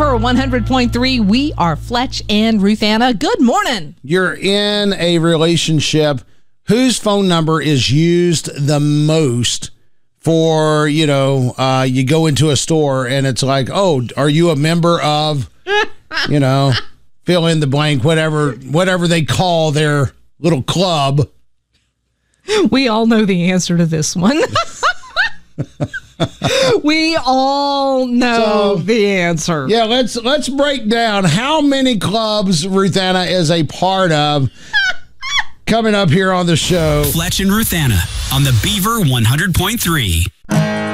Beaver 100.3. We are Fletch and Ruthanna. Good morning. You're in a relationship. Whose phone number is used the most for, you go into a store and it's like, oh, are you a member of, fill in the blank, whatever they call their little club. We all know the answer to this one. We all know the answer. Yeah, let's break down how many clubs Ruthanna is a part of. Coming up here on the show. Fletch and Ruthanna on the Beaver 100.3.